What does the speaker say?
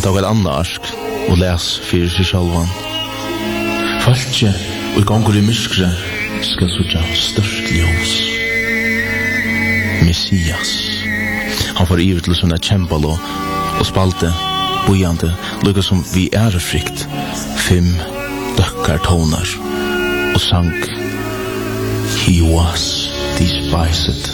Han tok et annet arsk og les fyrir seg sjálvan. Falskje og i gongur i myskre skal suttja størst ljós. Messias. Han får iver til sånne kjempalo og spalte, bojande, lukka som vi ærefrykt, 5 døkkar tonar og sang He was despised